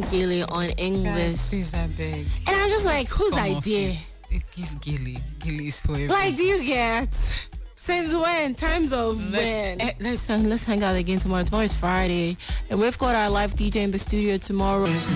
Gilly on English. Guys, please, I beg. And I'm just like, whose Come off idea? it. It's Gilly. Gilly is for everyone. Like, do you get? Since when? Times of when? Let's hang out again tomorrow. Tomorrow is Friday. And we've got our live DJ in the studio tomorrow.